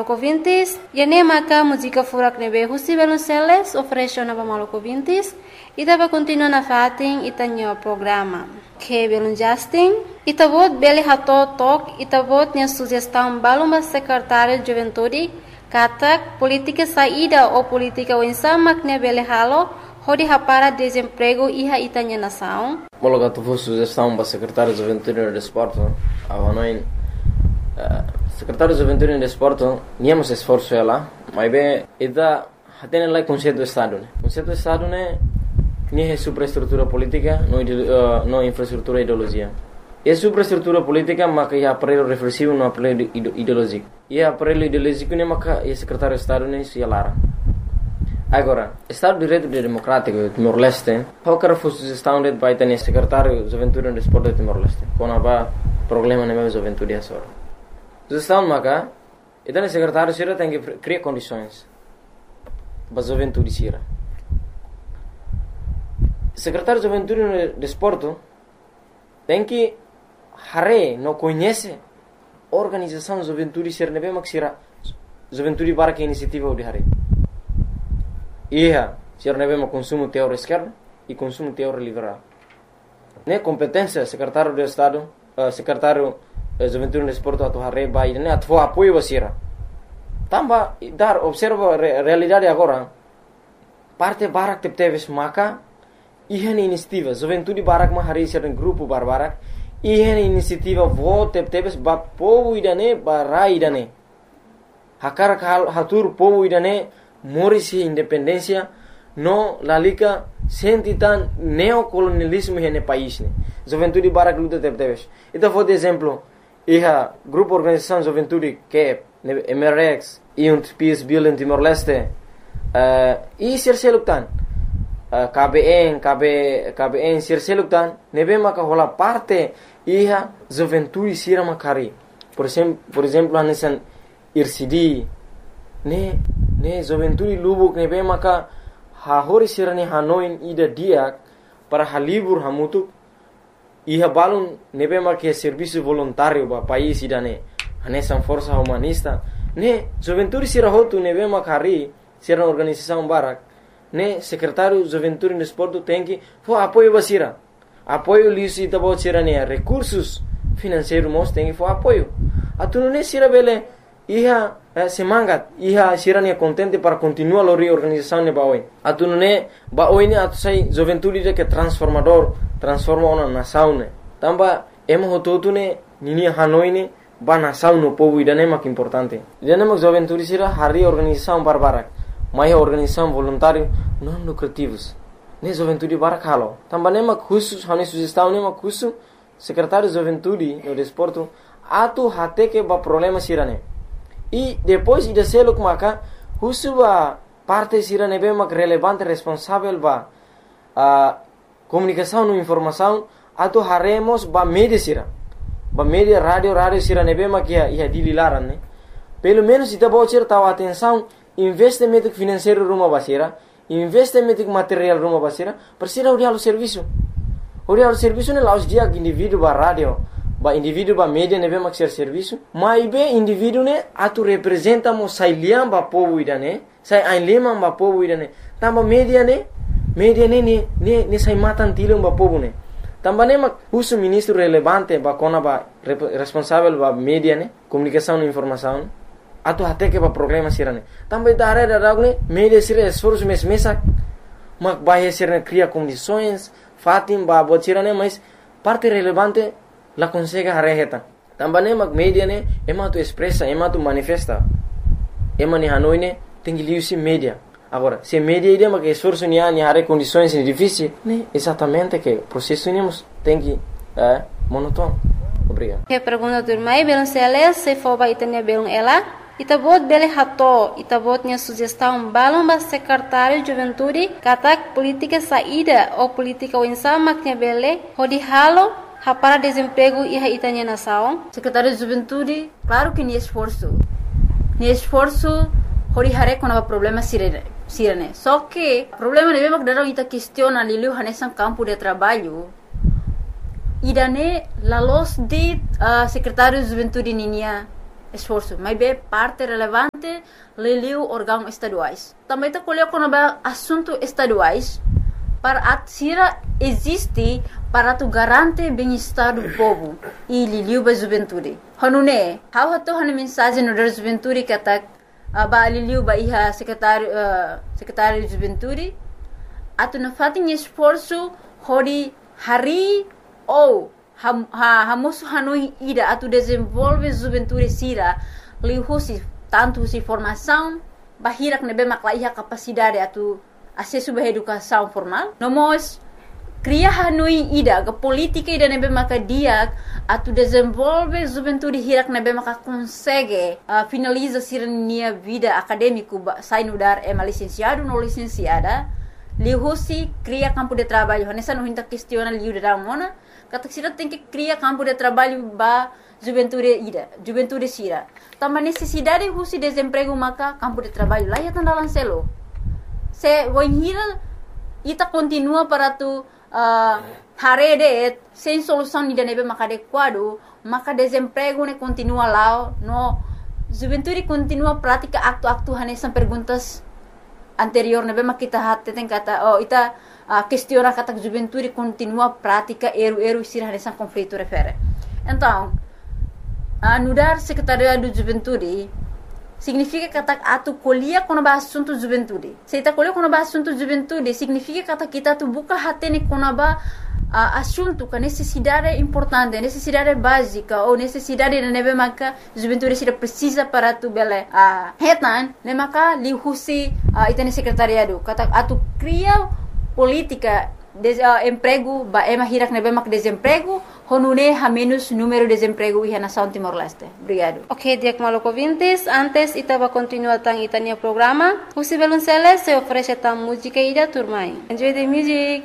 Maluco Vintis, e nem marca música furak nebe Husi Belunceles, ofereceu nova Maluco Vintis, e tava continuando a fatin e tanho programa. Que Belun Justin, e tavot bele hato tok, e tavot nia sugestão baluma secretário de juventude, katak política saída ou política unsama que bele halo, hodi hapara desemprego iha itanya nação. Mologa tu foi sugestão para secretário de juventude e desporto, avanoin secretário de juventude e desporto, niamos esforço ela, mas bem, ida hatene lá conceito do estado, né? Conceito do estado né, nem é superestrutura política, não infraestrutura ideologia. É superestrutura política, mas é aparelho reflexivo, não aparelho ideológico. E aparelho ideológico né, mas é secretário de estado né, se alara. Agora, Estado de Direito Democrático de Timor-Leste, qualquer sugestão de vai ter secretário de juventude e desporto de Timor-Leste, quando há problema na juventude essa hora. Sugestão maca, então o secretário sira tem que criar condições para a juventude sira. Secretário de juventude e desporto tem que não conhece a organização de juventude sira nebe mak sira juventude para que iniciativa de hare. Ia, sira nebe mak consumo teor esquerda e consumo teor liberal. Ne competência secretário de Estado, secretário juventude e desporto atu hare bai ne atu apoio basira. Tamba dar observa realidade agora. Parte barak teves maka ihan inisiativa juventude barak ma hari sira grupo barbarak ihan inisiativa vote teves ba povo idane barai idane. Hakar hatur povo idane morisi independência no lalika sentitan neocolonialismo nesse país ne. Juventude barak luta teves. Então vou de exemplo iha grupo organização juventude que MRX e Peace Bill em Timor-Leste e serseluktan KBN serseluktan nebe maka hola parte iha juventude sira makari por exemplo anesan IRCD ne juventude lubuk nebe maka hahori sira ni hanoin ida diak para halibur hamutuk iha balun nebe maka serviço voluntário ba país idane anesan força humanista ne juventude sira hotu nebe makari sira organização barak ne secretário juventude e desporto tem que for apoio basira apoio lisi tabo sira ne recursos financeiros mos tem que for apoio atu ne sira bele iha semangat iha sira ne contente para continuar a reorganização ne baoi atu ne baoi ne atu sai juventude de que transforma uma nação ne tamba emo hotu ne nini hanoi ne ba nação no povo idane mak importante idane mak juventude sira hari organização barbarak mai organização voluntário não lucrativos ne juventude barak halo tamba ne mak khusus hani sugestão ne mak khusus secretário de juventude no desporto atu hate que ba problema sira ne e depois ida seluk maka khusus ba parte sira ne be mak relevante responsável ba comunicação no informação atu haremos ba media sira ba media radio sira nebe makia ia dililaran ne pelo menos ita bocir tahu atenção investimento financeiro rumah basira investimento material rumah basira persira urialo serviço ne laus dia indivíduo ba radio ba indivíduo ba media nebe mak serviço mai be indivíduo ne atu representa mo sai liam ba povo idane sai ai lemang ba povo idane tamba media ne sai matan tilung ba povo ne tamba ne mak usu ministro relevante ba kona ba responsável ba media ne comunicação e informação atu hate que ba programa sirane tamba idare da ne media sira esforço mesak mak ba sirane cria condições fatim ba botirane mas parte relevante la consegue hareheta tamba ne mak media ne ema tu expressa ema tu manifesta ema ni hanoi ne tengi liusi media. Agora, se media ideia que esforço ni hare condições difíceis, né? Exatamente que o processo tem que monótono. Obrigado. Que pergunta do irmão Belun Celes, se for para itania Belun ela, itabot bele hato, itabot nia sugestão balon ba secretário de juventude, katak política saída ou política unsama que bele, hodi halo, para desemprego e itania nação. Secretário de juventude, claro que ni esforço, hori hare quando problema sirene. Só que problema de mesmo que ita questiona lilu hanesan campo de trabalho. Idane la los de secretário de juventude ninia esforço, mas é parte relevante leliu órgãos estaduais. Também está colocando assuntos estaduais para a Sira existe para tu garantir bem-estar do povo e liliu ba juventude. Hanune, how hato han mensagem no da juventude que atak ba liliu ba iha secretário de juventude atu na fatin esforço hori hari ou hamosu hanui ida atu desenvolve juventude Sira liu husi tanto si formação bahirak nebe makla iha capacidade atu acesso à educação formal. Nós cria hanui ida ke política ida nebe maka dia atu desenvolve juventude hirak nebe maka consegue finaliza sirnia vida acadêmico sai no dar licenciado no licenciada lihusi cria campo de trabalho nessa não hinta questiona liu da mona kata sira tem que cria campo de trabalho ba juventude Sira também necessidade husi desemprego maka campo de trabalho lá ya tanda lancelo se voihira ita continua para tu harede sem solução de nebe maka adequado maka desemprego ne continua lá no juventude continua prática acto hanesan perguntas anterior nebe maka kita hatte tem kata ita questiona kata juventude continua prática eru Sira hanesan conflito refere então anudar secretariado de juventude significa que atu colhia quando ba assunto juventude. Se ta colhia quando ba assunto juventude, significa que kita tu buka hatene quando ba assunto que necessidade importante, necessidade básica ou necessidade de nebe maka juventude Sira precisa para tu bele hetan, ne maka li husi itane secretariado. Kata atu cria política emprego ba hirak nebe mak desemprego honune ha menos número de desemprego e nação Timor-Leste. Obrigado. Ok, Diak Maloko Vintes, antes itava continuar tang itania programa. Husi Belunceles se oferece tang música ida turmai. Enjoy the music.